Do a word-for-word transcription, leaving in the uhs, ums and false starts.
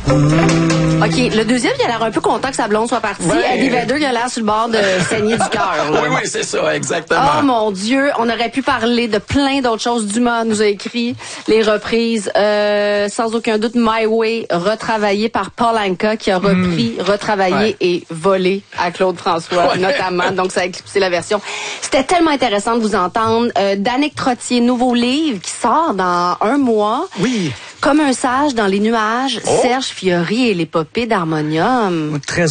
OK, le deuxième, il a l'air un peu content que sa blonde soit partie. Ouais. Eddie Vedder, il a l'air sur le bord de saigner du cœur. là. Oui, oui, c'est ça, exactement. Oh mon Dieu, on aurait pu parler de plein d'autres choses. Dumas nous a écrit les reprises. Euh, sans aucun doute, My Way, retravaillé par Paul Anka, qui a repris, mmh. retravaillé Ouais. et volé à Claude François, Ouais. notamment. Donc, ça a éclipsé la version. C'était tellement intéressant de vous entendre. Euh, Danick Trottier, nouveau livre qui sort dans un mois. Oui. Comme un sage dans les nuages, Oh. Serge Fiori et l'épopée d'Harmonium. Très